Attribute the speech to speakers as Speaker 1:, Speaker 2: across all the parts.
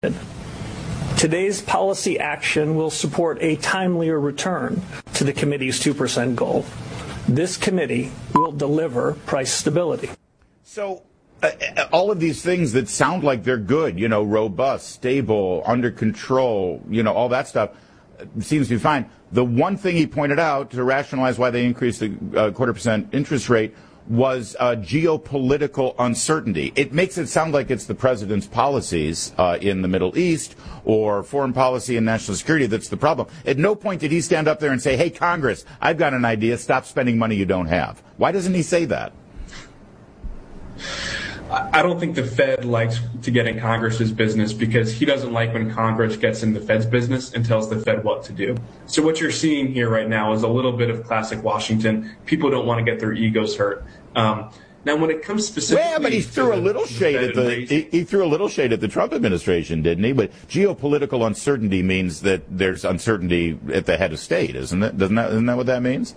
Speaker 1: Today's policy action will support a timelier return to the committee's 2% goal. This committee will deliver price stability.
Speaker 2: So all of these things that sound like they're good, robust, stable, under control, all that stuff seems to be fine. The one thing he pointed out to rationalize why they increased the 0.25% interest rate was geopolitical uncertainty. It makes it sound like it's the president's policies in the Middle East or foreign policy and national security that's the problem. At no point did he stand up there and say, hey, Congress, I've got an idea. Stop spending money you don't have. Why doesn't he say that?
Speaker 3: I don't think the Fed likes to get in Congress's business because he doesn't like when Congress gets in the Fed's business and tells the Fed what to do. So what you're seeing here right now is a little bit of classic Washington. People don't want to get their egos hurt. Now, when it comes specifically,
Speaker 2: but he threw a little shade at he threw a little shade at the Trump administration, didn't he? But geopolitical uncertainty means that there's uncertainty at the head of state, isn't it? Isn't that what that means?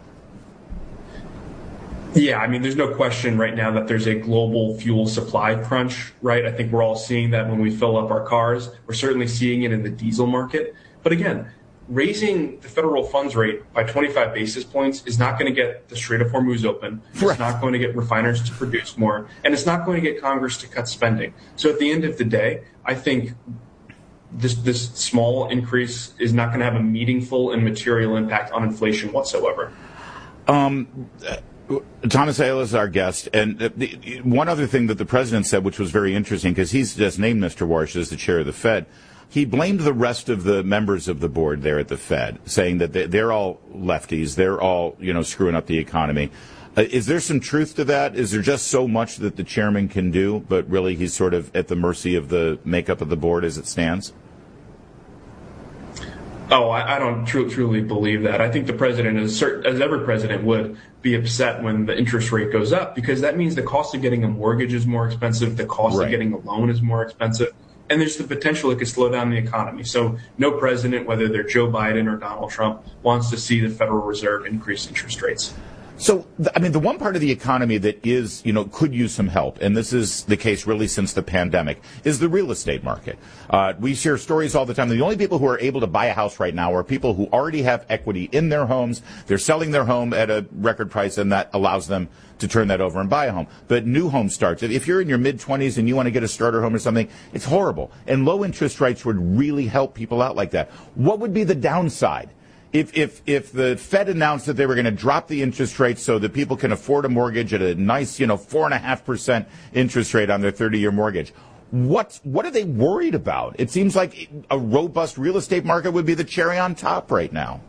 Speaker 3: Yeah, I mean, there's no question right now that there's a global fuel supply crunch, right? I think we're all seeing that when we fill up our cars. We're certainly seeing it in the diesel market. But again, raising the federal funds rate by 25 basis points is not going to get the Strait of Hormuz open. It's not going to get refiners to produce more, and it's not going to get Congress to cut spending. So at the end of the day, I think this small increase is not going to have a meaningful and material impact on inflation whatsoever.
Speaker 2: Thomas Ayala is our guest, and one other thing that the president said, which was very interesting, because he's just named Mr. Warsh as the chair of the Fed, he blamed the rest of the members of the board there at the Fed, saying that they're all lefties, they're all, screwing up the economy. Is there some truth to that? Is there just so much that the chairman can do, but really he's sort of at the mercy of the makeup of the board as it stands?
Speaker 3: Oh, I don't truly believe that. I think the president, as every president would, be upset when the interest rate goes up because that means the cost of getting a mortgage is more expensive, the cost of getting a loan is more expensive, and there's the potential it could slow down the economy. So no president, whether they're Joe Biden or Donald Trump, wants to see the Federal Reserve increase interest rates.
Speaker 2: So, the one part of the economy that is, could use some help, and this is the case really since the pandemic, is the real estate market. We hear stories all the time. The only people who are able to buy a house right now are people who already have equity in their homes. They're selling their home at a record price, and that allows them to turn that over and buy a home. But new home starts, if you're in your mid-20s and you want to get a starter home or something, it's horrible. And low interest rates would really help people out like that. What would be the downside? If the Fed announced that they were going to drop the interest rate so that people can afford a mortgage at a nice, 4.5% interest rate on their 30-year mortgage, what are they worried about? It seems like a robust real estate market would be the cherry on top right now.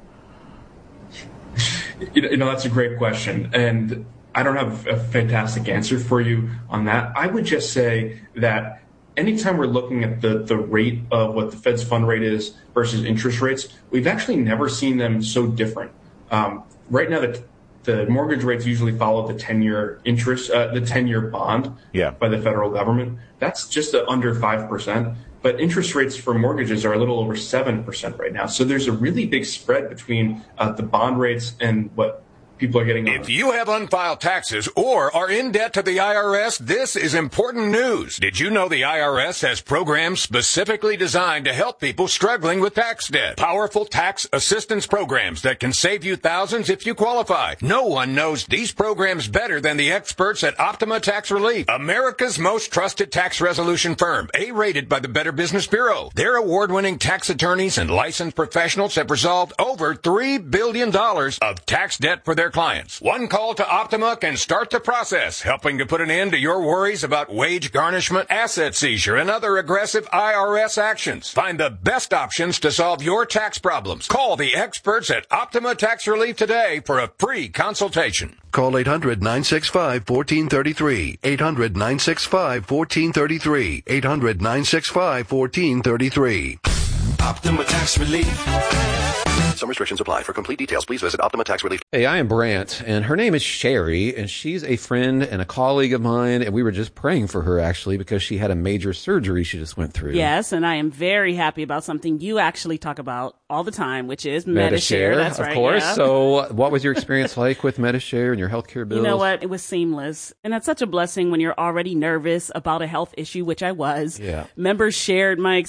Speaker 3: That's a great question, and I don't have a fantastic answer for you on that. I would just say that anytime we're looking at the rate of what the Fed's fund rate is versus interest rates, we've actually never seen them so different. Right now, the mortgage rates usually follow the 10-year interest, the 10-year bond by the federal government. That's just under 5%. But interest rates for mortgages are a little over 7% right now. So there's a really big spread between the bond rates and what people are getting on.
Speaker 4: If you have unfiled taxes or are in debt to the IRS, this is important news. Did you know the IRS has programs specifically designed to help people struggling with tax debt? Powerful tax assistance programs that can save you thousands if you qualify. No one knows these programs better than the experts at Optima Tax Relief, America's most trusted tax resolution firm, A-rated by the Better Business Bureau. Their award-winning tax attorneys and licensed professionals have resolved over $3 billion of tax debt for their clients. One call to Optima can start the process, helping to put an end to your worries about wage garnishment, asset seizure, and other aggressive IRS actions. Find the best options to solve your tax problems. Call the experts at Optima Tax Relief today for a free consultation.
Speaker 5: Call 800-965-1433. 800-965-1433. 800-965-1433.
Speaker 6: Optima Tax Relief.
Speaker 5: Some restrictions apply. For complete details, please visit Optima Tax Relief.
Speaker 6: Hey, I am Brant, and her name is Sherry, and she's a friend and a colleague of mine, and we were just praying for her, actually, because she had a major surgery she just went through.
Speaker 7: Yes, and I am very happy about something you actually talk about all the time, which is Medi-Share. That's right,
Speaker 6: of course.
Speaker 7: Yeah.
Speaker 6: So what was your experience like with Medi-Share and your healthcare bills?
Speaker 7: You know what? It was seamless. And that's such a blessing when you're already nervous about a health issue, which I was.
Speaker 6: Yeah.
Speaker 7: Members shared my